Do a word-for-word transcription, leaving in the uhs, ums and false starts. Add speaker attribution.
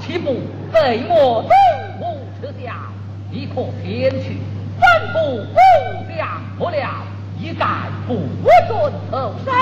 Speaker 1: 岂不被我东吴吃下，一可偏去，怎不攻将不了，一概不准受杀。